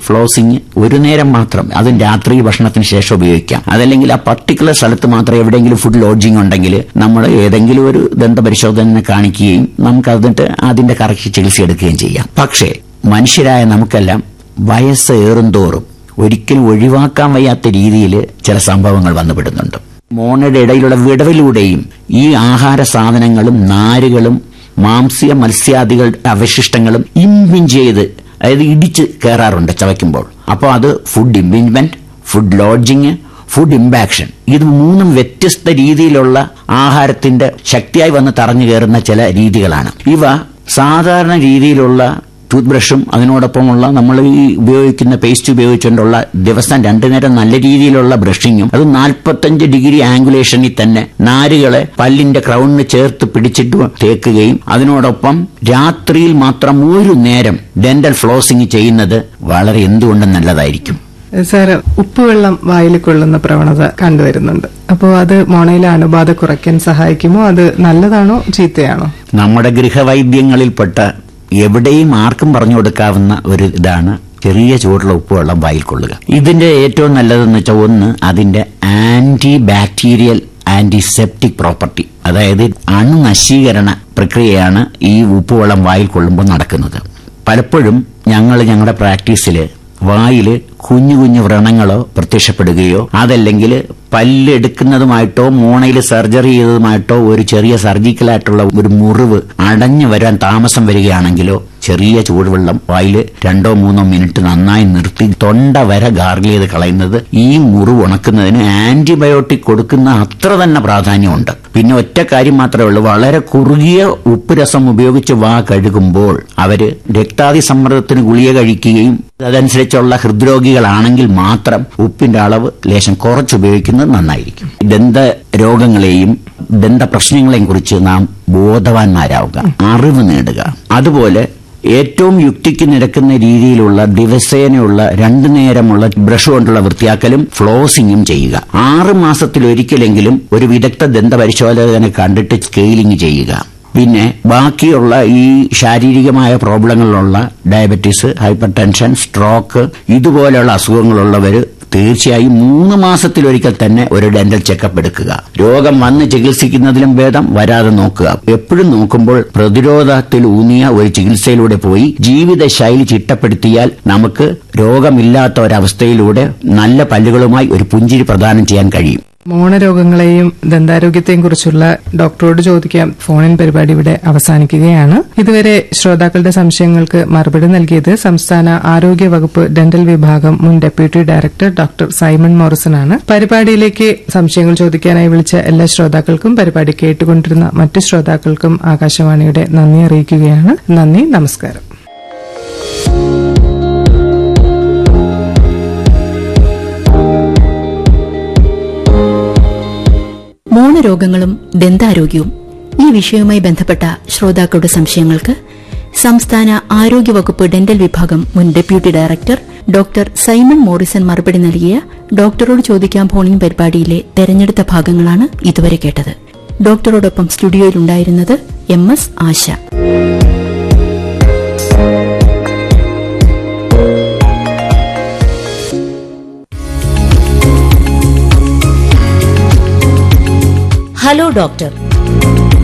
Flossing ഒരു നേരം മാത്രം, അതും രാത്രി ഭക്ഷണത്തിന് ശേഷം ഉപയോഗിക്കാം. അതല്ലെങ്കിൽ ആ പർട്ടിക്കുലർ സ്ഥലത്ത് മാത്രം എവിടെയെങ്കിലും ഫുഡ് ലോഡ്ജിങ് ഉണ്ടെങ്കിൽ നമ്മൾ ഏതെങ്കിലും ഒരു ദന്തപരിശോധന കാണിക്കുകയും നമുക്ക് അതിട്ട് അതിന്റെ കറക്റ്റ് ചികിത്സ എടുക്കുകയും ചെയ്യാം. പക്ഷേ മനുഷ്യരായ നമുക്കെല്ലാം വയസ്സേറും തോറും ഒരിക്കലും ഒഴിവാക്കാൻ വയ്യാത്ത രീതിയിൽ ചില സംഭവങ്ങൾ വന്നുപെടുന്നുണ്ട്. മോണയുടെ ഇടയിലുള്ള വിടവിലൂടെയും ഈ ആഹാര സാധനങ്ങളും നാരുകളും മാംസ്യ മത്സ്യാദികളുടെ അവശിഷ്ടങ്ങളും ഇംപിഞ്ച് ചെയ്ത്, അതായത് ഇടിച്ച് കയറാറുണ്ട് ചവയ്ക്കുമ്പോൾ. അപ്പോൾ അത് food ഇംപിഞ്ച്മെന്റ്, food lodging, food impaction, ഇത് മൂന്നും വ്യത്യസ്ത രീതിയിലുള്ള ആഹാരത്തിന്റെ ശക്തിയായി വന്ന് തറഞ്ഞു കയറുന്ന ചില രീതികളാണ്. ഇവ സാധാരണ രീതിയിലുള്ള ടൂത്ത് ബ്രഷും അതിനോടൊപ്പമുള്ള നമ്മൾ ഈ ഉപയോഗിക്കുന്ന പേസ്റ്റ് ഉപയോഗിച്ചുകൊണ്ടുള്ള ദിവസം 2 നേരം നല്ല രീതിയിലുള്ള ബ്രഷിങ്ങും, അത് 45 ഡിഗ്രി ആംഗുലേഷനിൽ തന്നെ നാരുകളെ പല്ലിന്റെ ക്രൗണിന് ചേർത്ത് പിടിച്ചിട്ട് തേക്കുകയും അതിനോടൊപ്പം രാത്രിയിൽ മാത്രം 1 നേരം ഡെന്റൽ ഫ്ലോസിംഗ് ചെയ്യുന്നത് വളരെ എന്തുകൊണ്ടും നല്ലതായിരിക്കും. സാർ, ഉപ്പുവെള്ളം വായിൽ കൊള്ളുന്ന പ്രവണത കണ്ടുവരുന്നുണ്ട്. അപ്പോൾ അത് മോണയിലെ അണുബാധ കുറയ്ക്കാൻ സഹായിക്കുമോ? അത് നല്ലതാണോ ചീത്തയാണോ? നമ്മുടെ ഗൃഹവൈദ്യങ്ങളിൽപ്പെട്ട എവിടെയും ആർക്കും പറഞ്ഞു കൊടുക്കാവുന്ന ഒരു ഇതാണ് ചെറിയ ചൂടുള്ള ഉപ്പുവെള്ളം വായിൽ കൊള്ളുക. ഇതിന്റെ ഏറ്റവും നല്ലതെന്ന് വെച്ചാൽ, ഒന്ന് അതിന്റെ ആന്റി ബാക്ടീരിയൽ ആന്റിസെപ്റ്റിക് പ്രോപ്പർട്ടി, അതായത് അണുനശീകരണ പ്രക്രിയയാണ് ഈ ഉപ്പുവെള്ളം വായിൽ കൊള്ളുമ്പോൾ നടക്കുന്നത്. പലപ്പോഴും ഞങ്ങളുടെ പ്രാക്ടീസിൽ വായിൽ കുഞ്ഞു കുഞ്ഞു വ്രണങ്ങളോ പ്രത്യക്ഷപ്പെടുകയോ, അതല്ലെങ്കിൽ പല്ലെടുക്കുന്നതുമായിട്ടോ മോണയിൽ സർജറി ചെയ്തതുമായിട്ടോ ഒരു ചെറിയ സർജിക്കലായിട്ടുള്ള ഒരു മുറിവ് അടഞ്ഞു വരാൻ താമസം വരികയാണെങ്കിലോ ചെറിയ ചൂടുവെള്ളം വായിൽ 2-3 മിനിറ്റ് നന്നായി നിർത്തി തൊണ്ട വരെ ഗാർഗിൾ ചെയ്ത് കളയുന്നത് ഈ മുറിവ് ഉണക്കുന്നതിന് ആന്റിബയോട്ടിക് കൊടുക്കുന്ന അത്ര തന്നെ പ്രാധാന്യമുണ്ട്. പിന്നെ ഒറ്റ കാര്യം മാത്രമേ ഉള്ളൂ, വളരെ കുറുകിയ ഉപ്പ് രസം ഉപയോഗിച്ച് വാ കഴുകുമ്പോൾ അവര് രക്താതി സമ്മർദ്ദത്തിന് ഗുളിക കഴിക്കുകയും അതനുസരിച്ചുള്ള ഹൃദ്രോഗികളാണെങ്കിൽ മാത്രം ഉപ്പിന്റെ അളവ് ലേശം കുറച്ചുപയോഗിക്കുന്നത് നന്നായിരിക്കും. ദന്ത രോഗങ്ങളെയും ദന്ത പ്രശ്നങ്ങളെയും കുറിച്ച് നാം ബോധവാന്മാരാവുക, അറിവ് നേടുക. അതുപോലെ ഏറ്റവും യുക്തിക്ക് നിരക്കുന്ന രീതിയിലുള്ള ദിവസേനയുള്ള 2 നേരമുള്ള ബ്രഷ് കൊണ്ടുള്ള വൃത്തിയാക്കലും ഫ്ലോസിംഗും ചെയ്യുക. 6 മാസത്തിലൊരിക്കലെങ്കിലും ഒരു വിദഗ്ധ ദന്തപരിശോധകനെ കണ്ടിട്ട് സ്കെയിലിംഗ് ചെയ്യുക. പിന്നെ ബാക്കിയുള്ള ഈ ശാരീരികമായ പ്രോബ്ലങ്ങളിലുള്ള ഡയബറ്റീസ്, ഹൈപ്പർ ടെൻഷൻ, സ്ട്രോക്ക് ഇതുപോലെയുള്ള അസുഖങ്ങളുള്ളവർ തീർച്ചയായും 3 മാസത്തിലൊരിക്കൽ തന്നെ ഒരു ഡെന്റൽ ചെക്കപ്പ് എടുക്കുക. രോഗം വന്ന് ചികിത്സിക്കുന്നതിലും ഭേദം വരാതെ നോക്കുക. എപ്പോഴും നോക്കുമ്പോൾ പ്രതിരോധത്തിൽ ഊന്നിയ ഒരു ചികിത്സയിലൂടെ പോയി ജീവിതശൈലി ചിട്ടപ്പെടുത്തിയാൽ നമുക്ക് രോഗമില്ലാത്ത ഒരവസ്ഥയിലൂടെ നല്ല പല്ലുകളുമായി ഒരു പുഞ്ചിരി പ്രദാനം ചെയ്യാൻ കഴിയും. മോണരോഗങ്ങളെയും ദന്താരോഗ്യത്തെയും കുറിച്ചുള്ള ഡോക്ടറോട് ചോദിക്കാം ഫോണിൻ പരിപാടി ഇവിടെ അവസാനിക്കുകയാണ്. ഇതുവരെ ശ്രോതാക്കളുടെ സംശയങ്ങൾക്ക് മറുപടി നൽകിയത് സംസ്ഥാന ആരോഗ്യ വകുപ്പ് ഡെന്റൽ വിഭാഗം മുൻ deputy director doctor Simon Morrison ആണ്. പരിപാടിയിലേക്ക് സംശയങ്ങൾ ചോദിക്കാനായി വിളിച്ച എല്ലാ ശ്രോതാക്കൾക്കും പരിപാടി കേട്ടുകൊണ്ടിരുന്ന മറ്റു ശ്രോതാക്കൾക്കും ആകാശവാണിയുടെ നന്ദി അറിയിക്കുകയാണ്. നന്ദി, നമസ്കാരം. മോണരോഗങ്ങളും ദന്താരോഗ്യവും ഈ വിഷയവുമായി ബന്ധപ്പെട്ട ശ്രോതാക്കളുടെ സംശയങ്ങൾക്ക് സംസ്ഥാന ആരോഗ്യവകുപ്പ് ഡെന്റൽ വിഭാഗം മുൻ deputy director doctor Simon Morrison മറുപടി നൽകിയ ഡോക്ടറോട് ചോദിക്കാം ഫോണിൻ പരിപാടിയിലെ തെരഞ്ഞെടുത്ത ഭാഗങ്ങളാണ് ഇതുവരെ കേട്ടത്. ഡോക്ടറോടൊപ്പം സ്റ്റുഡിയോയിലുണ്ടായിരുന്നത് MS ആശ. Hello doctor.